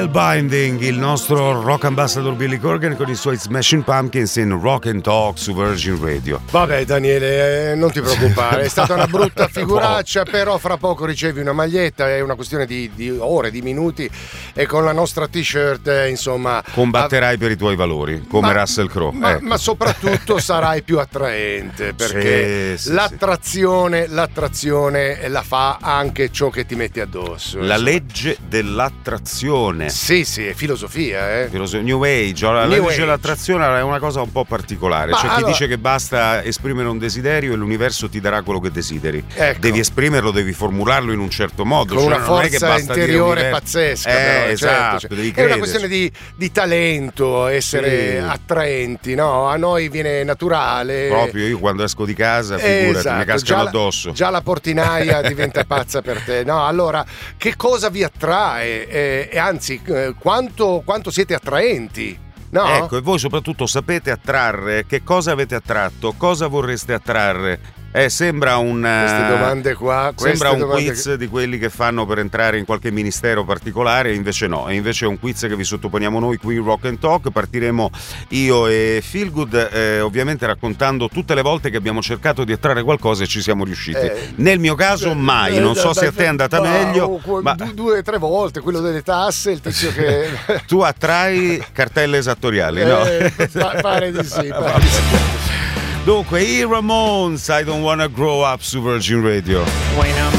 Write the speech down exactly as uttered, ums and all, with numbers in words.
Spellbinding, il nostro rock ambassador Billy Corgan con i suoi Smashing Pumpkins in Rock and Talk su Virgin Radio. Vabbè Daniele, eh, non ti preoccupare, è stata una brutta figuraccia, però fra poco ricevi una maglietta, è una questione di, di ore, di minuti, e con la nostra t-shirt eh, insomma combatterai a... per i tuoi valori come ma, Russell Crowe, ma, ecco. ma soprattutto sarai più attraente, perché sì, sì, l'attrazione sì. l'attrazione la fa anche ciò che ti metti addosso, la insomma. Legge dell'attrazione. Sì, sì, è filosofia, eh. Filosofia, New Age. La New legge Age. dell'attrazione è una cosa un po' particolare. Ma C'è allora... chi dice che basta esprimere un desiderio e l'universo ti darà quello che desideri. Ecco. Devi esprimerlo, devi formularlo in un certo modo. Con cioè, una non forza è che basta interiore dire pazzesca. Eh, però, esatto, certo, devi è una questione di, di talento, essere sì. attraenti, no? A noi viene naturale. Proprio io quando esco di casa, figurati, esatto. mi cascano già addosso. La, già la portinaia diventa pazza per te. No, allora, che cosa vi attrae? Eh, e anzi, eh, quanto, quanto siete attraenti? No? Ecco, e voi soprattutto sapete attrarre, che cosa avete attratto, cosa vorreste attrarre? Eh, sembra un queste domande qua sembra un domande... quiz di quelli che fanno per entrare in qualche ministero particolare, invece no, e invece è un quiz che vi sottoponiamo noi qui in Rock and Talk. Partiremo io e Feelgood, eh, ovviamente raccontando tutte le volte che abbiamo cercato di attrarre qualcosa e ci siamo riusciti. Eh, Nel mio caso mai, non so se a te è andata meglio, ma due o tre volte, quello delle tasse, il tizio che tu attrai cartelle esattoriali, no? Eh, pare di sì, pare di sì. Dunque, i Ramones, I Don't Wanna Grow Up su Virgin Radio. When I'm